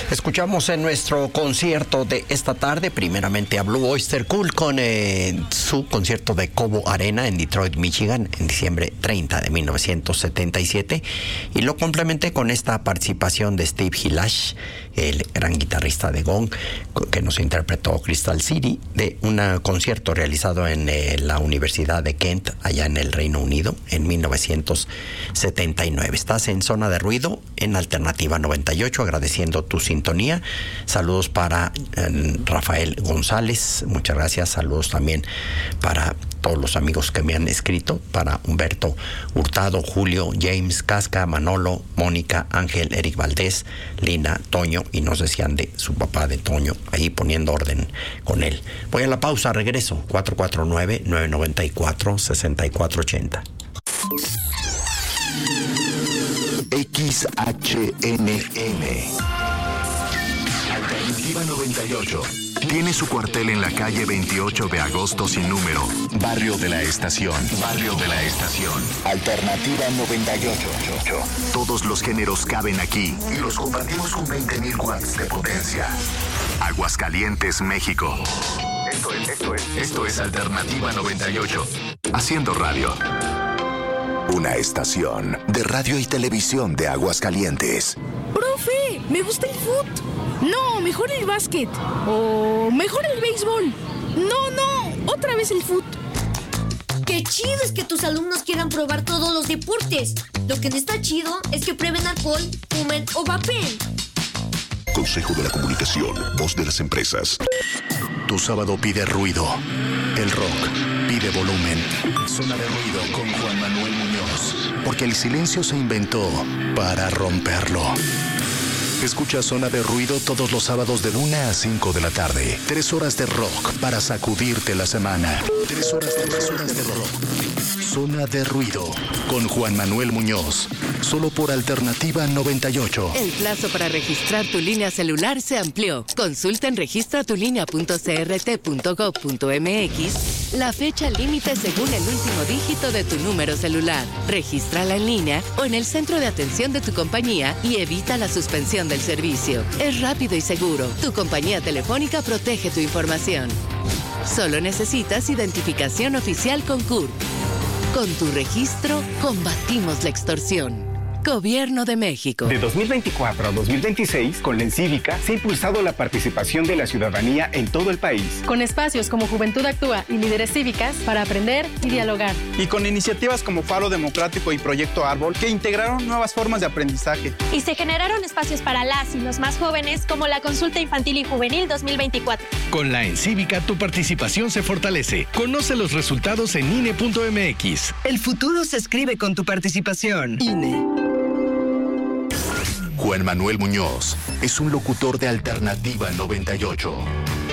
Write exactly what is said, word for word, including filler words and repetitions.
Escuchamos en nuestro concierto de esta tarde, primeramente a Blue Oyster Cult con eh, su concierto de Cobo Arena en Detroit, Michigan, en diciembre treinta de mil novecientos setenta y siete, y lo complementé con esta participación de Steve Hilash, el gran guitarrista de Gong, que nos interpretó Crystal City, de un concierto realizado en eh, la Universidad de Kent, allá en el Reino Unido, en mil novecientos setenta y nueve. Estás en Zona de Ruido, en Alternativa noventa y ocho, agradeciendo tu sintonía. Saludos para eh, Rafael González, muchas gracias. Saludos también para todos los amigos que me han escrito, para Humberto Hurtado, Julio, James, Casca, Manolo, Mónica, Ángel, Eric Valdés, Lina, Toño, y nos decían de su papá de Toño, ahí poniendo orden con él. Voy a la pausa, regreso. Cuatro cuatro nueve, nueve nueve cuatro, seis cuatro ocho cero. X H N M Alternativa noventa y ocho. Tiene su cuartel en la calle veintiocho de agosto sin número. Barrio de la Estación. Barrio de la Estación. Alternativa noventa y ocho. Todos los géneros caben aquí y los compartimos con veinte mil watts de potencia. Aguascalientes, México. Esto es, esto es, esto es Alternativa noventa y ocho. Haciendo radio. Una estación de radio y televisión de Aguascalientes. ¡Profe! ¡Me gusta el fut! No, mejor el básquet. O mejor el béisbol. No, no, otra vez el fut. ¡Qué chido es que tus alumnos quieran probar todos los deportes! Lo que no está chido es que prueben alcohol, fumen o vapeen. Consejo de la Comunicación, voz de las empresas. Tu sábado pide ruido. El rock pide volumen. Zona de Ruido con Juan Manuel Muñoz. Porque el silencio se inventó para romperlo. Escucha Zona de Ruido todos los sábados de una a cinco de la tarde. Tres horas de rock para sacudirte la semana. Tres horas de, tres horas de rock. Zona de Ruido con Juan Manuel Muñoz. Solo por Alternativa noventa y ocho. El plazo para registrar tu línea celular se amplió. Consulta en registra tu línea punto c r t punto gov punto m x la fecha límite según el último dígito de tu número celular. Regístrala en línea o en el centro de atención de tu compañía y evita la suspensión del servicio. Es rápido y seguro. Tu compañía telefónica protege tu información. Solo necesitas identificación oficial con C U R P. Con tu registro, combatimos la extorsión. Gobierno de México. De dos mil veinticuatro a dos mil veintiséis, con la Encívica, se ha impulsado la participación de la ciudadanía en todo el país. Con espacios como Juventud Actúa y Líderes Cívicas para aprender y dialogar. Y con iniciativas como Faro Democrático y Proyecto Árbol, que integraron nuevas formas de aprendizaje. Y se generaron espacios para las y los más jóvenes, como la Consulta Infantil y Juvenil dos mil veinticuatro. Con la Encívica, tu participación se fortalece. Conoce los resultados en I N E punto m x. El futuro se escribe con tu participación. I N E. Juan Manuel Muñoz es un locutor de Alternativa noventa y ocho.